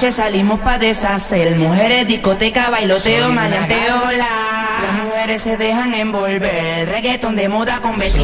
noche salimos pa' deshacer. Mujeres, discoteca, bailoteo, maleanteo, la. Las mujeres se dejan envolver. Reggaetón de moda con vestido.